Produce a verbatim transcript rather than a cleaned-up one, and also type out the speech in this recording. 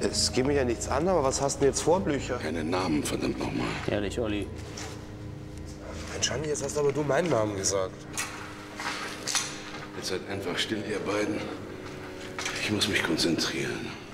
Es geht mir ja nichts an, aber was hast du denn jetzt vor, Blücher? Keine Namen, verdammt nochmal. Ehrlich, Olli. Mensch, Hanni, jetzt hast aber du meinen Namen gesagt. Jetzt seid einfach still, ihr beiden. Ich muss mich konzentrieren.